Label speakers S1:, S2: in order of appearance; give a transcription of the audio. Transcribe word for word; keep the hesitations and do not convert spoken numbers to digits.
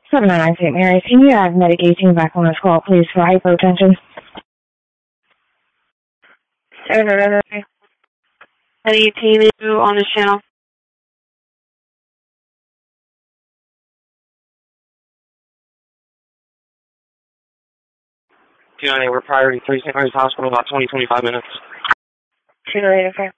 S1: seven nine nine Saint Mary's. Can you have medication back on this call, please, for hypertension?
S2: Eddie T on this channel.
S3: two ninety-eight, we're priority three, Saint Mary's Hospital, about twenty, twenty-five minutes.
S2: two ninety-eight, okay.